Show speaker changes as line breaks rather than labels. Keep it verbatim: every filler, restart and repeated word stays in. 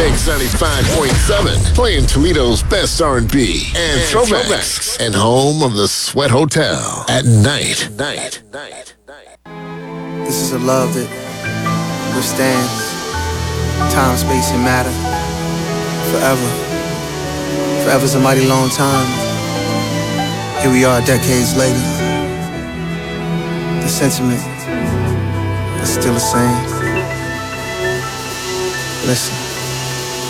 Mix ninety-five point seven, playing Toledo's best R and B and, and throwbacks, throwbacks, and home of the Sweat Hotel at night. Night, night, night.
This is a love that withstands time, space, and matter forever. Forever's a mighty long time. Here we are decades later. The sentiment is still the same. Listen.